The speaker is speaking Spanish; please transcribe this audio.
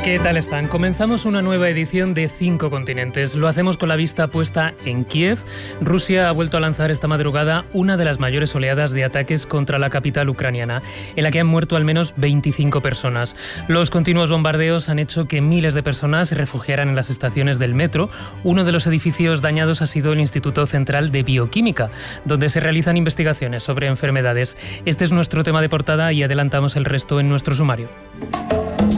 ¿Qué tal están? Comenzamos una nueva edición de 5 continentes. Lo hacemos con la vista puesta en Kiev. Rusia ha vuelto a lanzar esta madrugada una de las mayores oleadas de ataques contra la capital ucraniana, en la que han muerto al menos 25 personas. Los continuos bombardeos han hecho que miles de personas se refugiaran en las estaciones del metro. Uno de los edificios dañados ha sido el Instituto Central de Bioquímica, donde se realizan investigaciones sobre enfermedades. Este es nuestro tema de portada y adelantamos el resto en nuestro sumario.